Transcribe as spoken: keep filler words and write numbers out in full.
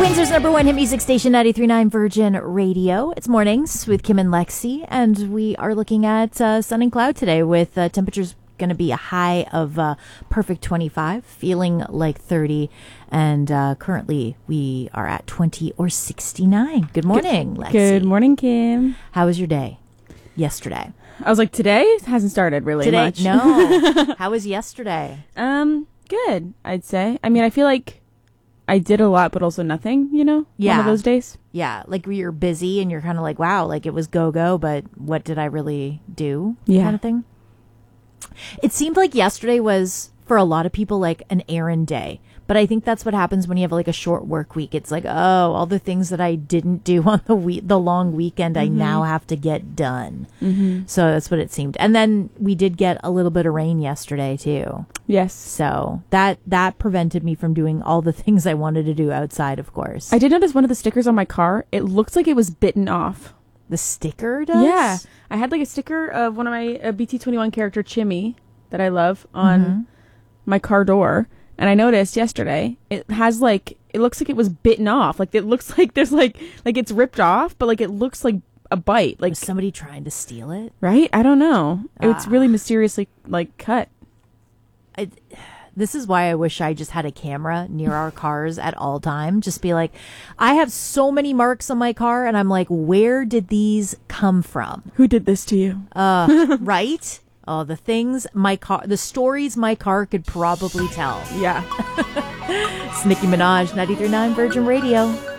Windsor's number one hit music station, ninety-three point nine Virgin Radio. It's mornings with Kim and Lexi, and we are looking at uh, sun and cloud today with uh, temperatures going to be a high of uh, perfect twenty-five, feeling like thirty, and uh, currently we are at twenty or sixty-nine. Good morning, Good, Lexi. good morning, Kim. How was your day yesterday? I was like, today hasn't started really Today? much. No. How was yesterday? um, good, I'd say. I mean, I feel like I did a lot, but also nothing, you know? Yeah. One of those days. Yeah, like you're busy and you're kind of like, wow, like it was go-go, but what did I really do? Yeah. Kind of thing. It seemed like yesterday was, for a lot of people, like an errand day. But I think that's what happens when you have like a short work week. It's like, oh, all the things that I didn't do on the week, the long weekend, I Mm-hmm. now have to get done. Mm-hmm. So that's what it seemed. And then we did get a little bit of rain yesterday too. Yes. So that that prevented me from doing all the things I wanted to do outside, of course. I did notice one of the stickers on my car. It looks like it was bitten off. The sticker does? Yeah. I had like a sticker of one of my uh, B T twenty-one character, Chimmy, that I love on Mhm. my car door. And I noticed yesterday, it has like, it looks like it was bitten off. Like it looks like there's like, like it's ripped off, but like it looks like a bite. Like, Was somebody trying to steal it? right? I don't know. It's Ah. really mysteriously like cut. I, this is why I wish I just had a camera near our cars at all time. Just be like, I have so many marks on my car, and I'm like, where did these come from? Who did this to you? Uh, right? Oh, the things my car, the stories my car could probably tell. Yeah. It's Nicki Minaj, ninety-three point nine Virgin Radio.